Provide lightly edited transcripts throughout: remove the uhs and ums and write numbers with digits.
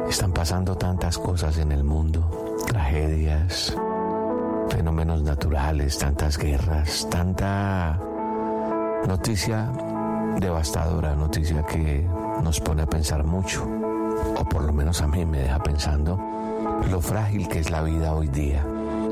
Están pasando tantas cosas en el mundo, tragedias, fenómenos naturales, tantas guerras, tanta noticia devastadora, noticia que nos pone a pensar mucho, o por lo menos a mí me deja pensando lo frágil que es la vida hoy día.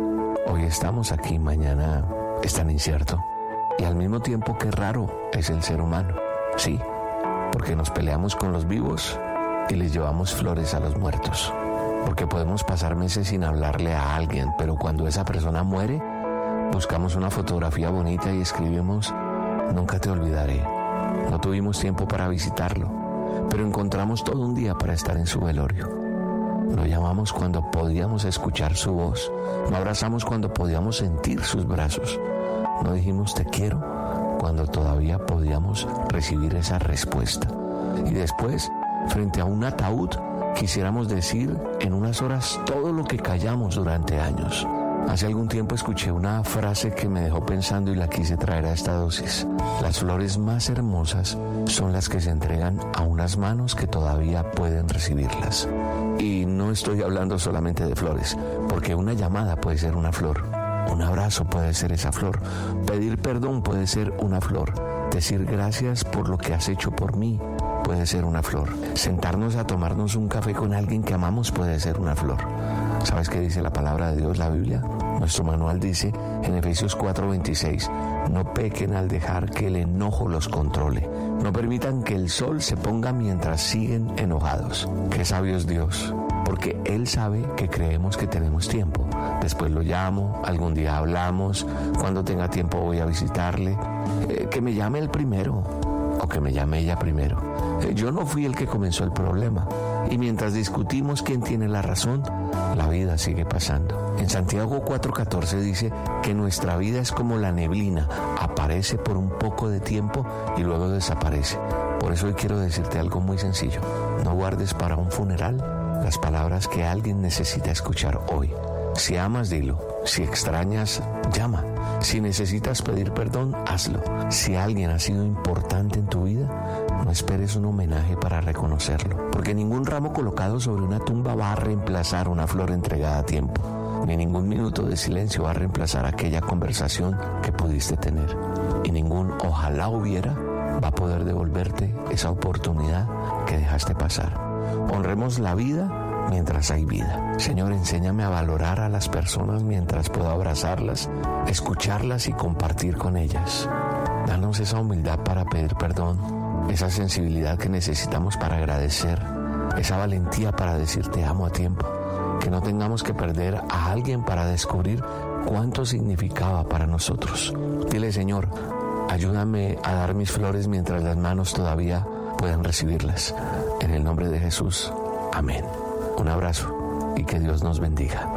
Hoy estamos aquí, mañana es tan incierto, y al mismo tiempo qué raro es el ser humano, sí, porque nos peleamos con los vivos y les llevamos flores a los muertos, porque podemos pasar meses sin hablarle a alguien, pero cuando esa persona muere, buscamos una fotografía bonita y escribimos: nunca te olvidaré. No tuvimos tiempo para visitarlo, pero encontramos todo un día para estar en su velorio. Lo llamamos cuando podíamos escuchar su voz, lo abrazamos cuando podíamos sentir sus brazos, no dijimos te quiero cuando todavía podíamos recibir esa respuesta. Y después, frente a un ataúd, quisiéramos decir en unas horas todo lo que callamos durante años. Hace algún tiempo escuché una frase que me dejó pensando y la quise traer a esta dosis. Las flores más hermosas son las que se entregan a unas manos que todavía pueden recibirlas. Y no estoy hablando solamente de flores, porque una llamada puede ser una flor, un abrazo puede ser esa flor, pedir perdón puede ser una flor, decir gracias por lo que has hecho por mí puede ser una flor, sentarnos a tomarnos un café con alguien que amamos puede ser una flor. ¿Sabes qué dice la palabra de Dios, la Biblia? Nuestro manual dice en Efesios 4:26, no pequen al dejar que el enojo los controle. No permitan que el sol se ponga mientras siguen enojados. Qué sabio es Dios, porque Él sabe que creemos que tenemos tiempo. Después lo llamo, algún día hablamos, cuando tenga tiempo voy a visitarle. Que me llame el primero, o que me llame ella primero. Yo no fui el que comenzó el problema. Y mientras discutimos quién tiene la razón, la vida sigue pasando. En Santiago 4:14 dice que nuestra vida es como la neblina, aparece por un poco de tiempo y luego desaparece. Por eso hoy quiero decirte algo muy sencillo. No guardes para un funeral las palabras que alguien necesita escuchar hoy. Si amas, dilo. Si extrañas, llama. Si necesitas pedir perdón, hazlo. Si alguien ha sido importante en tu vida, no esperes un homenaje para reconocerlo, porque ningún ramo colocado sobre una tumba va a reemplazar una flor entregada a tiempo, ni ningún minuto de silencio va a reemplazar aquella conversación que pudiste tener, y ningún ojalá hubiera va a poder devolverte esa oportunidad que dejaste pasar. Honremos la vida mientras hay vida. Señor, enséñame a valorar a las personas mientras puedo abrazarlas, escucharlas y compartir con ellas. Danos esa humildad para pedir perdón, esa sensibilidad que necesitamos para agradecer, esa valentía para decir te amo a tiempo, que no tengamos que perder a alguien para descubrir cuánto significaba para nosotros. Dile, Señor, ayúdame a dar mis flores mientras las manos todavía puedan recibirlas. En el nombre de Jesús, amén. Un abrazo y que Dios nos bendiga.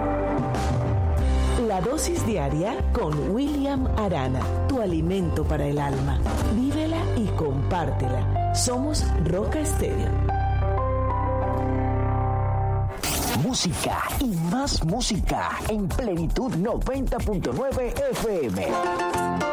La dosis diaria con William Arana, tu alimento para el alma. Vívela y compártela. Somos Roca Estéreo. Música y más música en Plenitud 90.9 FM.